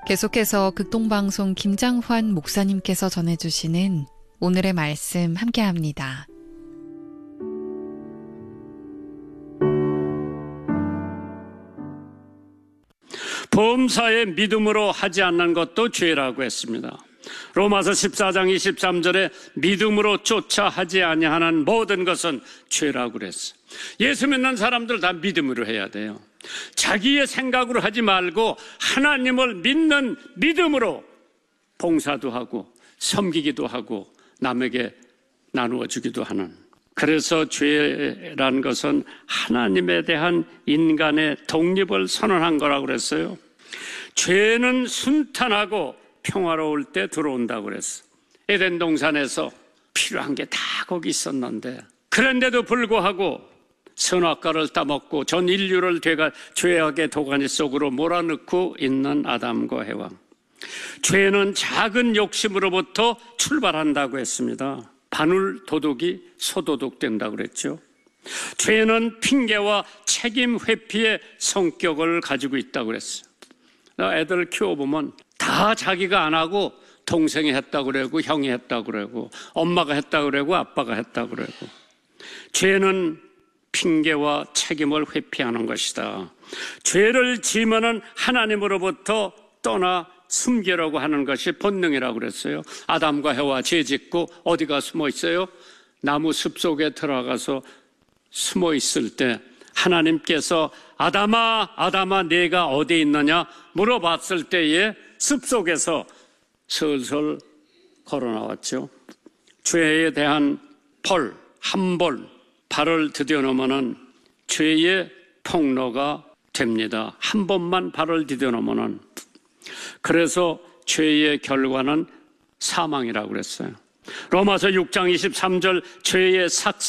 계속해서 극동방송 김장환 목사님께서 전해주시는 오늘의 말씀 함께합니다. 범사에 믿음으로 하지 않는 것도 죄라고 했습니다. 로마서 14장 23절에 믿음으로 쫓아 하지 아니하는 모든 것은 죄라고 그랬어요. 예수 믿는 사람들 다 믿음으로 해야 돼요. 자기의 생각으로 하지 말고 하나님을 믿는 믿음으로 봉사도 하고 섬기기도 하고 남에게 나누어 주기도 하는. 그래서 죄란 것은 하나님에 대한 인간의 독립을 선언한 거라고 그랬어요. 죄는 순탄하고 평화로울 때 들어온다고 그랬어. 에덴 동산에서 필요한 게 다 거기 있었는데, 그런데도 불구하고 선악과를 따먹고 전 인류를 죄악의 도가니 속으로 몰아넣고 있는 아담과 해와. 죄는 작은 욕심으로부터 출발한다고 했습니다. 바늘 도둑이 소도둑 된다고 그랬죠. 죄는 핑계와 책임 회피의 성격을 가지고 있다고 그랬어요. 애들 키워보면 다 자기가 안 하고 동생이 했다고 그러고 형이 했다고 그러고 엄마가 했다고 그러고 아빠가 했다고 그러고. 죄는 핑계와 책임을 회피하는 것이다. 죄를 지으면 하나님으로부터 떠나 숨기려고 하는 것이 본능이라고 그랬어요. 아담과 해와 죄 짓고 어디가 숨어 있어요? 나무 숲속에 들어가서 숨어 있을 때 하나님께서 아담아 아담아 네가 어디 있느냐 물어봤을 때에 숲속에서 슬슬 걸어 나왔죠. 죄에 대한 벌, 한 벌, 발을 디뎌놓으면 죄의 폭로가 됩니다. 한 번만 발을 디뎌놓으면. 그래서 죄의 결과는 사망이라고 그랬어요. 로마서 6장 23절 죄의 삭